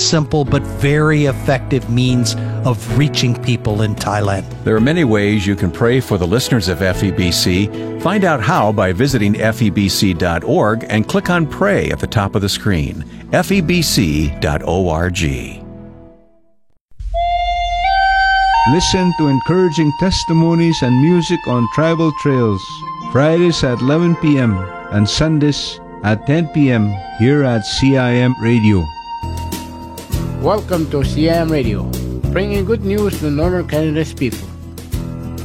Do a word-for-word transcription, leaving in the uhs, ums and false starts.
simple but very effective means of reaching people in Thailand. There are many ways you can pray for the listeners of F E B C. Find out how by visiting F E B C dot org and click on Pray at the top of the screen. F E B C dot org. Listen to encouraging testimonies and music on Tribal Trails, Fridays at eleven p.m. and Sundays at ten p.m. here at C I M Radio. Welcome to C I M Radio, bringing good news to Northern Canada's people.